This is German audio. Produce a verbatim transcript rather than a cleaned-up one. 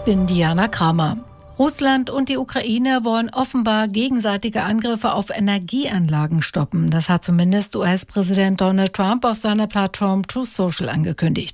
bin Diana Kramer. Russland und die Ukraine wollen offenbar gegenseitige Angriffe auf Energieanlagen stoppen. Das hat zumindest U S-Präsident Donald Trump auf seiner Plattform Truth Social angekündigt.